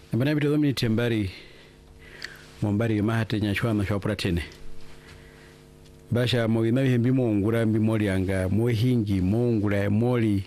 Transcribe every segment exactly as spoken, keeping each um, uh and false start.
Mbana bito domini tembari mwambari mahate nyachwana shwapura tene. Basha mwina hembi mwongura mbi mori anga mwehingi mwongura mori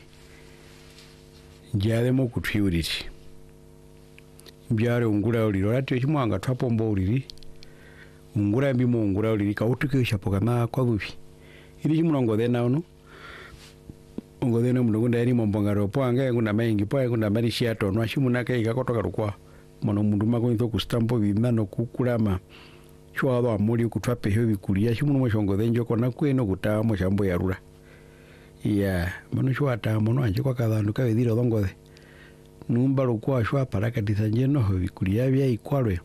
njale mo kutwiuriti. Mbiare ungura uliri orati ochi mwanga twapombo uliri. Ungura mbi mwongura uliri kautuke shapoka na kwa gupi. Ili chimunongo dhena ono. Ungo dhena munongo ndayani mwambonga ropo anga ngunda maingi po ngunda mani shiato no shimunaka ikakotoka rukwa. Mono mundu magonito kustampo bimano kukulama chwado amuri kutwape hyo bikulia shimuno moshongo denjo kona kweno kutamo shambo yarura ya mano chwata mono anje kwa kadhandu ka bidiro dongode numba rukwa shwa paraka disanje no ho bikulia bya ikwalwe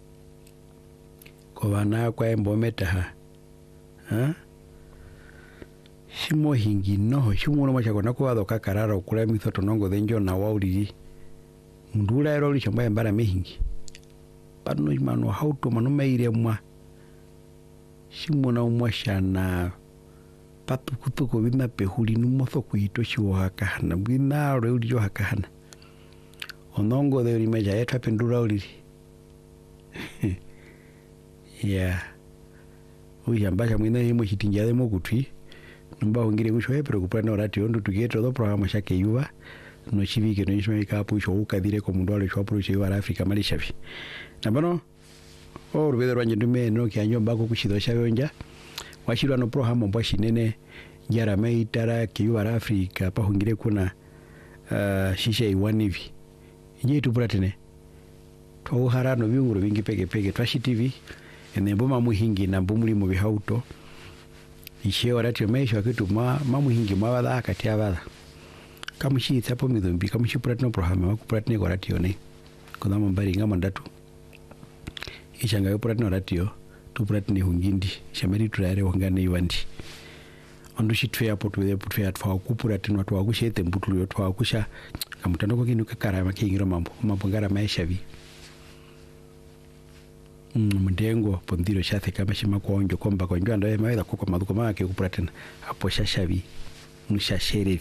ko bana kwa embometa ha ha shimo hingi no shimuno moshakona kwa doka karara okula mithoto nongo denjo na wauliri ndula ero li chamba mbara mehingi pano mano hauto mano meire mwa shimona umwa shana patu kutuko bina pehuli numotho kuito shiwa kahana bina reuli jo hakana onongo de ri meja eta pendura uli ya uya mbasha mwina yimo chitinjade mo kutwi numba ongire kushoye pero kupana orati ondo tugeto do programa shake yuva no chivike no ishwe kapu sho ukadire ko mundu ale shopro che wa Afrika malishavi nabano o rubede rwanje ndume no kyanyo mbako kushido shabonja washirwa no programa mbwa shinene njara meitara ki wa Afrika pa hungire kuna uh, shisha iwanivi nje tupuratene to harano biunguro bingi peke peke twashi T V ene mboma muhingi na mbumuli mu bihauto ishe warati meisho kitu ma mamuhingi mabada kati abada kamushi tsapo midumbi kamushi pratno programa ku pratne ko ratio ne ko dama mbari ngama ndatu ishanga yo pratno ratio tu pratne hungindi shamari turare wangane iwandi ondu shitwe apo tuwe putwe atwa ku pratno atwa ku shete mbutulu yo twa kusha kamutando ko kinu kakara makingiro mambo mambo ngara maishavi mndengo pondiro shathe kama shima ko onjo komba ko njo ndo maida ko maduko make ku pratna apo shashavi nushasherevi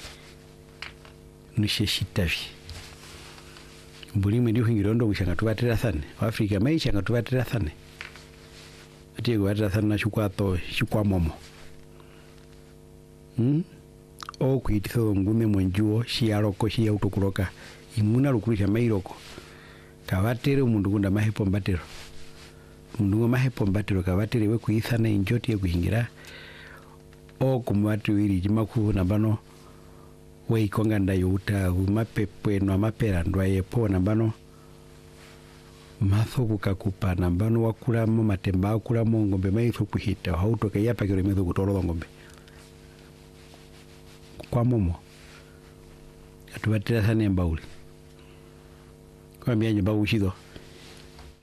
nusheshitavi mbuli mwe ndiho ngirondo kushanga tubatira thane Afrika maisha ngatubatira thane atiye kubatira thane na shukwato shukwamomo hmm o kuititho ngume mwenjuo shiaroko shi autokuroka imuna rukurisha mairoko kabatere umundu kunda mahepo mbatero mundu mahepo mbatero kabatere we kuithana injoti ye kuhingira o kumwatu wiri jimaku nabano we konga ndayo uta mapepe no mapera ndwaye po nambano matho kukakupa nambano wakula mo matemba akula mo ngombe maitho kuhita hauto ke yapa kire metho kutoro ngombe kwa momo atubatira sane mbauli kwa mbianye bawu shido